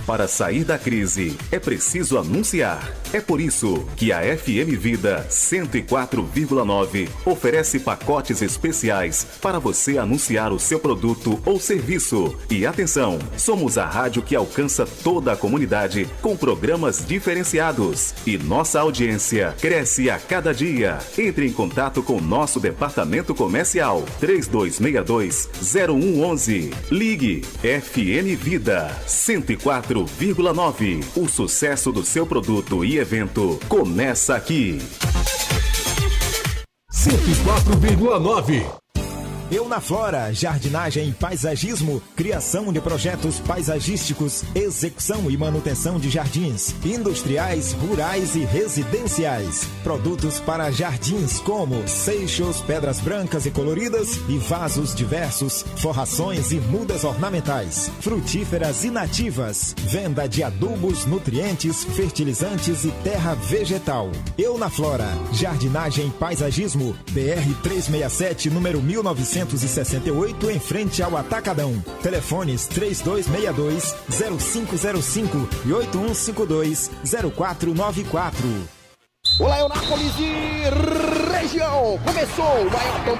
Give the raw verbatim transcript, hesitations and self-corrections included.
Para sair da crise, é preciso anunciar. É por isso que a F M Vida cento e quatro vírgula nove oferece pacotes especiais para você anunciar o seu produto ou serviço. E atenção, somos a rádio que alcança toda a comunidade com programas diferenciados. E nossa audiência cresce a cada dia. Entre em contato com nosso departamento comercial três dois seis dois, zero um um um. Ligue F M Vida cento e quatro vírgula nove. O sucesso do seu produto e evento começa aqui. cento e quatro vírgula nove. Eu na Flora, jardinagem e paisagismo, criação de projetos paisagísticos, execução e manutenção de jardins, industriais, rurais e residenciais. Produtos para jardins como seixos, pedras brancas e coloridas e vasos diversos, forrações e mudas ornamentais, frutíferas e nativas. Venda de adubos, nutrientes, fertilizantes e terra vegetal. Eu na Flora, jardinagem e paisagismo, B R trezentos e sessenta e sete, número mil novecentos e sessenta e oito, em frente ao Atacadão. Telefones três dois seis dois, zero cinco zero cinco e oito um cinco dois, zero quatro nove quatro. Olá, Eunápolis e região! Começou o maior